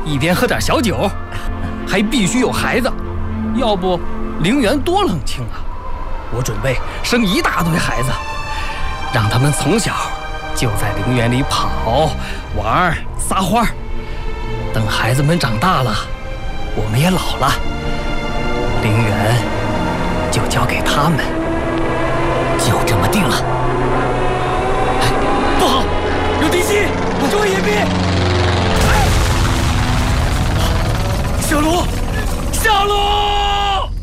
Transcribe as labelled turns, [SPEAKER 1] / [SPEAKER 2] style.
[SPEAKER 1] 一边喝点小酒，还必须有孩子，要不陵园多冷清啊！我准备生一大堆孩子，让他们从小就在陵园里跑、玩、撒欢。等孩子们长大了，我们也老了，陵园就交给他们，就这么定了。不好，有敌袭！注意隐蔽！